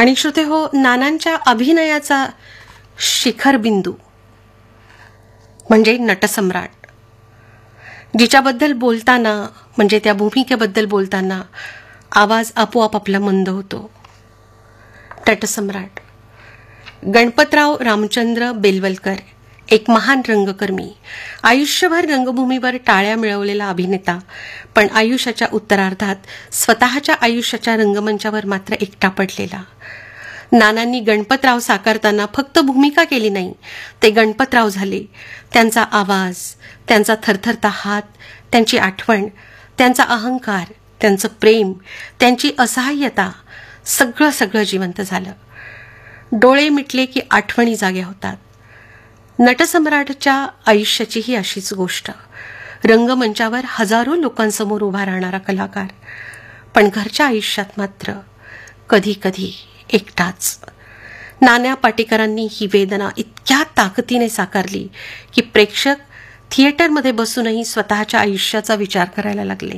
आणि श्रोते हो, नानांच्या अभिनयाचा शिखर बिंदू म्हणजे नटसम्राट, जिच्याबद्दल बोलताना म्हणजे त्या भूमिकेबद्दल बोलताना आवाज आपोआप आपला मंद होतो. नटसम्राट गणपतराव रामचंद्र बेलवलकर, एक महान रंगकर्मी, आयुष्यभर रंगभूमीवर टाळ्या मिळवलेला अभिनेता, पण आयुष्याच्या उत्तरार्धात स्वतःच्या आयुष्याच्या रंगमंचावर मात्र एकटा पडलेला. नानांनी गणपतराव साकारताना फक्त भूमिका केली नाही, ते गणपतराव झाले. त्यांचा आवाज, त्यांचा थरथरता हात, त्यांची आठवण, त्यांचा अहंकार, त्यांचं प्रेम, त्यांची असहाय्यता, सगळं जिवंत झालं. डोळे मिटले की आठवणी जाग्या होतात. नटसम्राटच्या आयुष्याची ही अशीच गोष्ट. रंगमंचावर हजारो लोकांसमोर उभा राहणारा कलाकार, पण घरच्या आयुष्यात मात्र कधी कधी एकटाच. नाना पाटेकरांनी ही वेदना इतक्या ताकदीने साकारली की प्रेक्षक थिएटरमध्ये बसूनही स्वतःच्या आयुष्याचा विचार करायला लागले.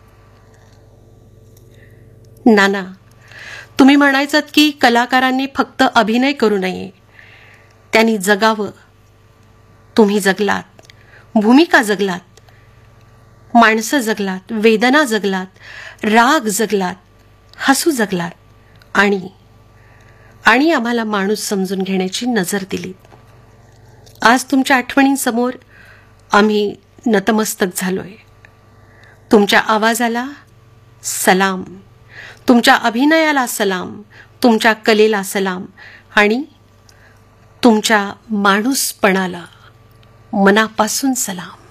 नाना, तुम्ही म्हणायचात की कलाकारांनी फक्त अभिनय करू नये, त्यांनी जगावं. तुम्ही जगलात, भूमिका जगलात, माणसं जगलात, वेदना जगलात, राग जगलात, हसू जगलात आणि आम्हाला माणूस समजून घेण्याची नजर दिली. आज तुमच्या आठवणींसमोर आम्ही नतमस्तक झालोय. तुमच्या आवाजाला सलाम, तुमच्या अभिनयाला सलाम, तुमच्या कलेला सलाम आणि तुमच्या माणूसपणाला मनापासून सलाम.